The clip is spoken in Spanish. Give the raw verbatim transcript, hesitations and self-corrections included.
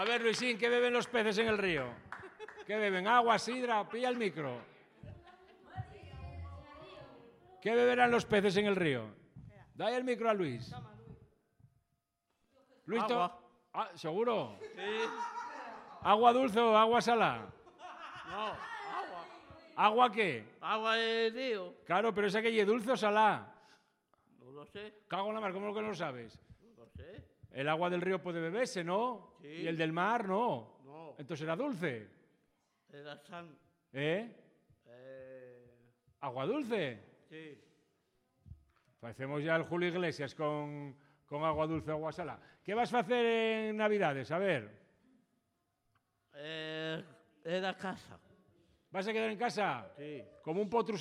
A ver, Luisín, ¿qué beben los peces en el río? ¿Qué beben? ¿Agua, sidra? Pilla el micro. ¿Qué beberán los peces en el río? Dale el micro a Luis. Luis, to- Agua. Ah, ¿seguro? Sí. ¿Agua dulce o agua salada? No, agua. ¿Agua qué? Agua de río. Claro, pero esa que es dulce o salada. No lo sé, Cago en la mar, ¿cómo que no lo sabes? no lo sé. El agua del río puede beberse, ¿no? Sí. Y el del mar, no. No, Entonces era dulce. era san. ¿Eh? Eh, ¿Agua dulce? sí. Parecemos ya el Julio Iglesias con, con agua dulce o agua salada. ¿Qué vas a hacer en Navidades? A ver. Eh, era casa. ¿Vas a quedar en casa? Sí. Como un potro